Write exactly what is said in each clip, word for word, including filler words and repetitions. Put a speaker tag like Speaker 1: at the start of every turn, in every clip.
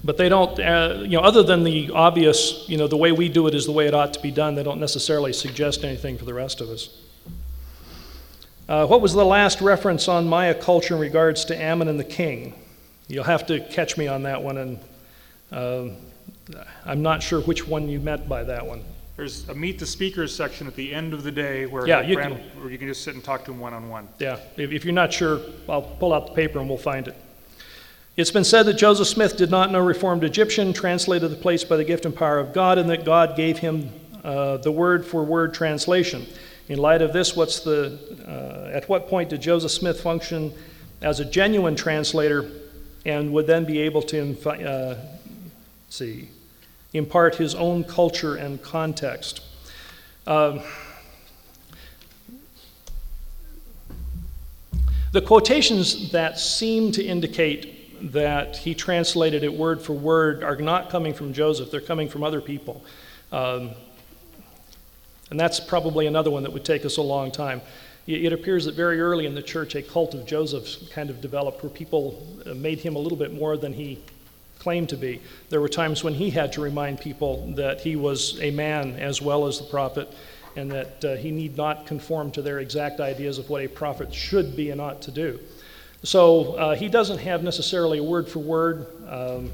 Speaker 1: But they don't, uh, you know, other than the obvious, you know, the way we do it is the way it ought to be done, they don't necessarily suggest anything for the rest of us. Uh, what was the last reference on Maya culture in regards to Ammon and the king? You'll have to catch me on that one, and uh, I'm not sure which one you meant by that one.
Speaker 2: There's a meet the speakers section at the end of the day where,
Speaker 1: yeah, you
Speaker 2: Ram,
Speaker 1: can,
Speaker 2: where you can just sit and talk to them one-on-one.
Speaker 1: Yeah, if, if you're not sure, I'll pull out the paper and we'll find it. It's been said that Joseph Smith did not know Reformed Egyptian, translated the place by the gift and power of God, and that God gave him uh, the word-for-word translation. In light of this, what's the, uh, at what point did Joseph Smith function as a genuine translator and would then be able to uh, see, impart his own culture and context? Um, the quotations that seem to indicate that he translated it word for word are not coming from Joseph, they're coming from other people. Um, and that's probably another one that would take us a long time. It appears that very early in the church, a cult of Joseph kind of developed where people made him a little bit more than he claimed to be. There were times when he had to remind people that he was a man as well as the prophet, and that uh, he need not conform to their exact ideas of what a prophet should be and ought to do. So uh, he doesn't have necessarily a word for word. Um,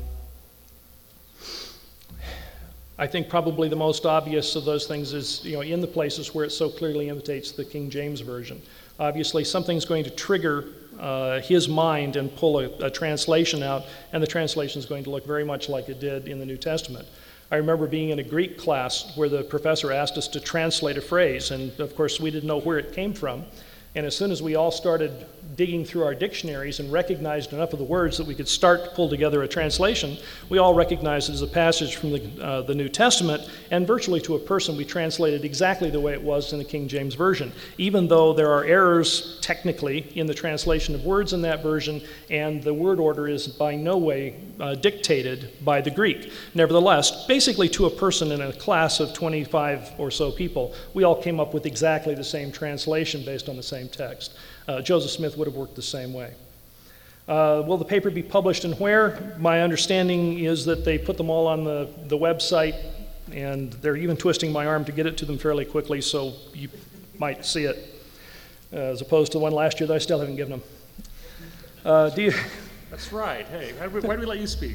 Speaker 1: I think probably the most obvious of those things is, you know, in the places where it so clearly imitates the King James Version. Obviously, something's going to trigger uh, his mind and pull a, a translation out, and the translation is going to look very much like it did in the New Testament. I remember being in a Greek class where the professor asked us to translate a phrase, and of course we didn't know where it came from. And as soon as we all started digging through our dictionaries and recognized enough of the words that we could start to pull together a translation, we all recognized it as a passage from the, uh, the New Testament, and virtually to a person we translated exactly the way it was in the King James Version, even though there are errors technically in the translation of words in that version, and the word order is by no way uh, dictated by the Greek. Nevertheless, basically to a person in a class of twenty-five or so people, we all came up with exactly the same translation based on the same text. Uh, Joseph Smith would have worked the same way. Uh, will the paper be published and where? My understanding is that they put them all on the, the website, and they're even twisting my arm to get it to them fairly quickly, so you might see it, uh, as opposed to the one last year that I still haven't given them. Uh, do you?
Speaker 2: That's right. Hey, why do we, why do we let you speak?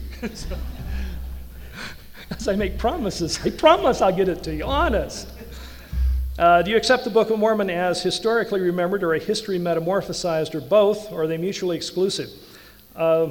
Speaker 1: As I make promises, I promise I'll get it to you, honest. Uh, do you accept the Book of Mormon as historically remembered or a history metamorphosized or both, or are they mutually exclusive? Uh,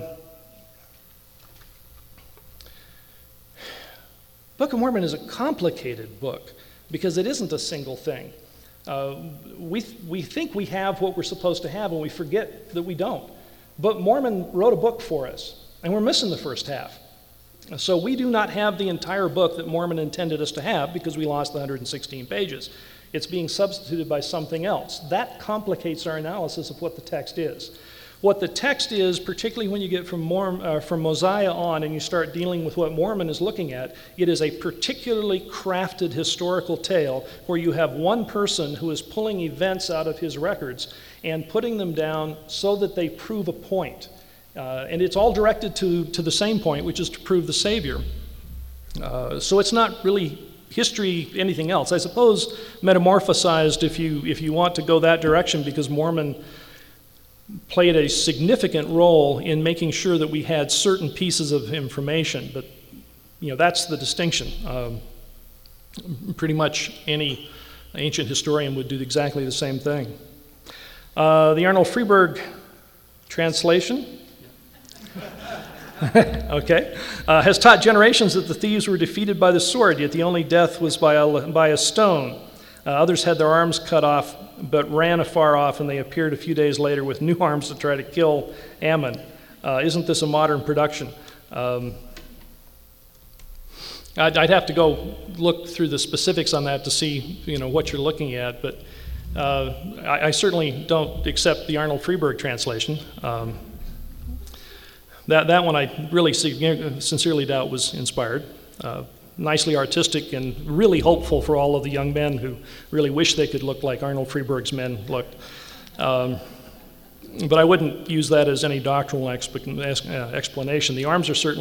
Speaker 1: Book of Mormon is a complicated book because it isn't a single thing. Uh, we, th- we think we have what we're supposed to have and we forget that we don't. But Mormon wrote a book for us, and we're missing the first half. So we do not have the entire book that Mormon intended us to have because we lost the one hundred sixteen pages. It's being substituted by something else. That complicates our analysis of what the text is. What the text is, particularly when you get from, Mormon, uh, from Mosiah on and you start dealing with what Mormon is looking at, it is a particularly crafted historical tale where you have one person who is pulling events out of his records and putting them down so that they prove a point. Uh, and it's all directed to, to the same point, which is to prove the Savior. Uh, so it's not really history, anything else. I suppose metamorphosized if you, if you want to go that direction, because Mormon played a significant role in making sure that we had certain pieces of information. But, you know, that's the distinction. Um, pretty much any ancient historian would do exactly the same thing. Uh, the Arnold Freeberg translation okay, uh, has taught generations that the thieves were defeated by the sword, yet the only death was by a, by a stone. Uh, others had their arms cut off, but ran afar off, and they appeared a few days later with new arms to try to kill Ammon. Uh, isn't this a modern production? Um, I'd, I'd have to go look through the specifics on that to see, you know, what you're looking at, but uh, I, I certainly don't accept the Arnold Freeberg translation. Um, That that one I really sincerely doubt was inspired. Uh, nicely artistic and really hopeful for all of the young men who really wish they could look like Arnold Freeberg's men looked. Um, but I wouldn't use that as any doctrinal exp- explanation. The arms are certainly